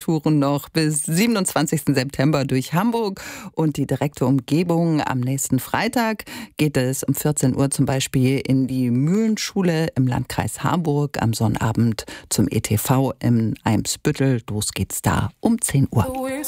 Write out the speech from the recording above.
Touren noch bis 27. September durch Hamburg und die direkte Umgebung. Am nächsten Freitag geht es um 14 Uhr zum Beispiel in die Mühlenschule im Landkreis Harburg, am Sonnabend zum ETV in Eimsbüttel. Los geht's da um 10 Uhr.